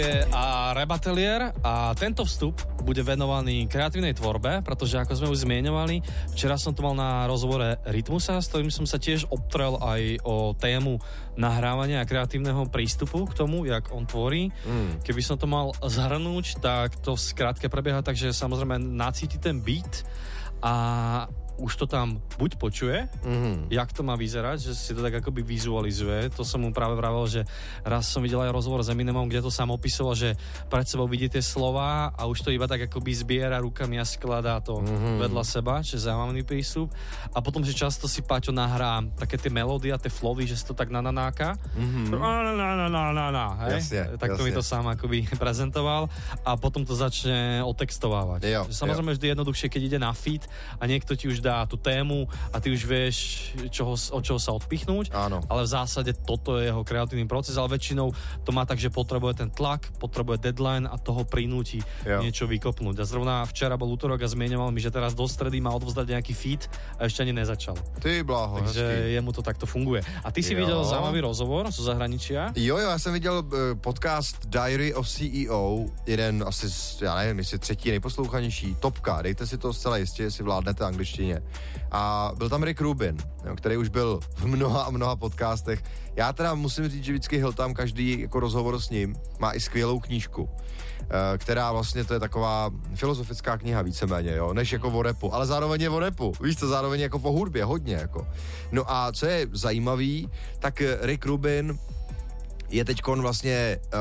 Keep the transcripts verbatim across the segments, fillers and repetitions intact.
a Rebatelier a tento vstup bude venovaný kreatívnej tvorbe, pretože ako sme už zmieňovali, včera som tu mal na rozhovore Rytmusa, s ktorým som sa tiež obtrel aj o tému nahrávania a kreatívneho prístupu k tomu, jak on tvorí. Mm. Keby som to mal zhrnúť, tak to skrátke prebieha tak, že samozrejme nacíti ten beat a už to tam buď počuje, mm-hmm. jak to má vyzerať, že si to tak akoby vizualizuje. To som mu práve vravel, že raz som videl aj rozhovor s Eminemom, kde to sám opisoval, že pred sebou vidíte slova a už to iba tak akoby zbiera rukami a skladá to mm-hmm. vedľa seba, čiže zaujímavý prístup. A potom, že často si Paťo nahrá také tie melódy a tie flowy, že si to tak nananáka. Mm-hmm. Na, na, na, na, na, na, hej? Jasne, tak to jasne. Mi to sám akoby prezentoval a potom to začne otextovávať. Jo, samozrejme, jo. Vždy jednoduchšie, keď ide na feed a niekto ti už dá tú tému a ty už vieš, čoho, od čoho sa odpichnúť. Áno. Ale v zásade toto je jeho kreatívny proces, ale väčšinou to má tak, že potrebuje ten tlak, potrebuje deadline a toho prinúti jo. Niečo vykopnúť. A zrovna včera bol útorok a zmieňoval mi, že teraz do stredy má odovzdať nejaký feed a ešte ani nezačal. Ty bláho, takže hezky. Jemu to takto funguje. A ty si jo. Videl zaujímavý rozhovor zo zahraničia? Jo, jo, já jsem viděl podcast Diary of C E O, jeden asi, já nevím, jestli třetí nejposlouchanější, topka, dejte si to zcela jistě, jestli vládnete angličtině. A byl tam Rick Rubin, který už byl v mnoha a mnoha podcastech. Já teda musím říct, že vždycky hltám každý jako rozhovor s ním. Má i skvělou knížku, která vlastně to je taková filozofická kniha víceméně, jo, než jako o rapu, ale zároveň je o rapu. Víš co, zároveň jako o hudbě, hodně jako. No a co je zajímavý, tak Rick Rubin je teďkon vlastně uh,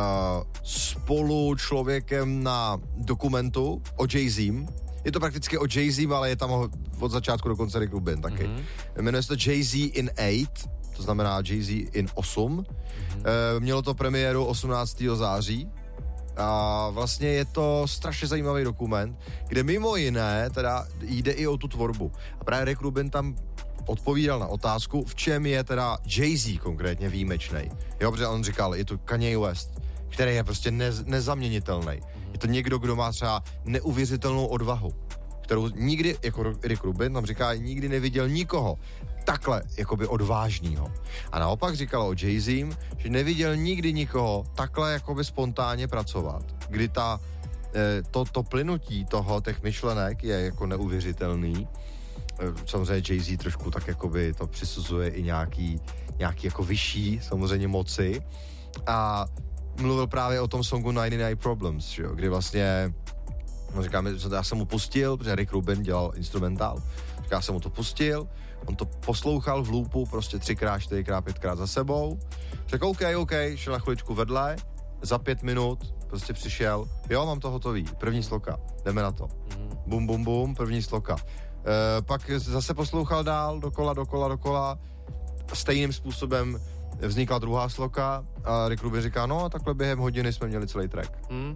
spolu člověkem na dokumentu o Jay-Zím. Je to prakticky o Jay-Z, ale je tam od začátku do konce Rick Rubin taky. Mm-hmm. Jmenuje se to Jay-Z in eight, to znamená Jay-Z in osm. Mm-hmm. E, mělo to premiéru osmnáctého září a vlastně je to strašně zajímavý dokument, kde mimo jiné teda jde i o tu tvorbu. A právě Rick Rubin tam odpovídal na otázku, v čem je teda Jay-Z konkrétně výjimečnej. Jo, protože on říkal, je to Kanye West, který je prostě nez, nezaměnitelný. Je to někdo, kdo má třeba neuvěřitelnou odvahu, kterou nikdy, jako Rick Rubin tam říká, nikdy neviděl nikoho takhle jakoby odvážnýho. A naopak říkal o Jay-Zím, že neviděl nikdy nikoho takhle jakoby spontánně pracovat, kdy ta, to, to plynutí toho, těch myšlenek je jako neuvěřitelný. Samozřejmě Jay-Z trošku tak jakoby to přisuzuje i nějaký, nějaký jako vyšší samozřejmě moci a mluvil právě o tom songu ninety nine Problems, že jo, kdy vlastně, no říkáme, já jsem mu pustil, protože Rick Rubin dělal instrumentál, já jsem mu to pustil, on to poslouchal v loopu prostě třikrát, čtyřikrát, pětkrát za sebou, řekl OK, OK, šel na chviličku vedle, za pět minut prostě přišel, jo, mám to hotový, první sloka, jdeme na to, bum, bum, bum, první sloka. E, pak zase poslouchal dál, dokola, dokola, dokola, stejným způsobem vznikla druhá sloka a Rick Rubin říká, no takhle během hodiny jsme měli celý track. Mm.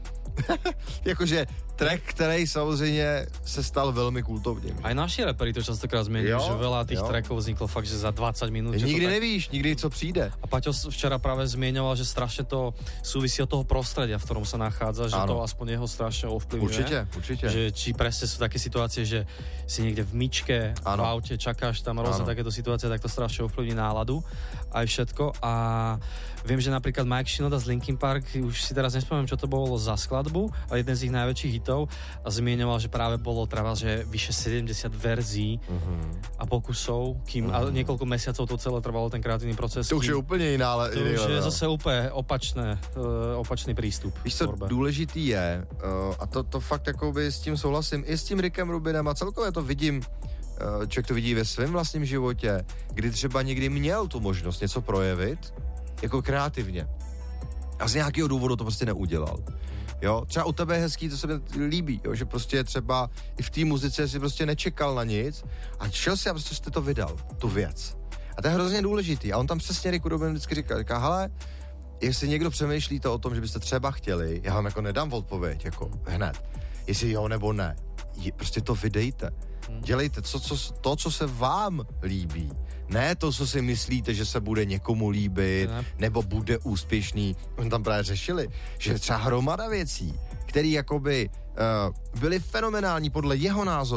Jakože track, který samozřejmě se stal velmi kultovním. Aj naši reperi to častokrát změnili, že veľa tých jo. trackov vzniklo fakt, že za dvadsať minút. Nikdy tak... nevíš, nikdy co přijde. A Paťo včera práve zmieňoval, že strašne to súvisí od toho prostredia, v ktorom sa nachádza, že ano. To aspoň jeho strašne ovplyvňuje. Určite, určite. Že či presne sú také situácie, že si niekde v myčke, ano. V aute, čakáš tam rôzne takéto situácie, tak to strašne ovplyvní náladu aj všetko. A viem, že napríklad Mike Shinoda z Linkin Park, už si teraz nespomínam, čo to bolo za skladbu, ale jeden z ich najväčších hitov a zmieňoval, že práve bolo treba, že vyše sedemdesiat verzií uh-huh. a pokusov, kým uh-huh. a niekoľko mesiacov to celé trvalo, ten kreatívny proces. To už je úplně jiná, ale... To už je zase úplně opačné, uh, opačný prístup. Víš, co důležitý je, uh, a to, to fakt jakoby s tím souhlasím, i s tím Rickem Rubinem a celkově to vidím, uh, člověk to vidí ve svém vlastním životě, kdy třeba někdy měl tu možnost něco projevit, jako kreativně. A z nějakého důvodu to prostě neudělal. Jo, třeba u tebe je hezký, to se mi líbí, jo, že prostě třeba i v té muzice si prostě nečekal na nic a šel si a prostě jste to vydal, tu věc. A to je hrozně důležitý. A on tam přesně Rick Rubin vždycky říká, říká, hele, jestli někdo přemýšlíte o tom, že byste třeba chtěli, já vám jako nedám odpověď, jako hned, jestli jo nebo ne, je, prostě to vydejte. Dělejte to co, to, co se vám líbí. Ne to, co si myslíte, že se bude někomu líbit, ne. Nebo bude úspěšný. On tam právě řešili, že třeba hromada věcí, které jakoby uh, byly fenomenální podle jeho názoru,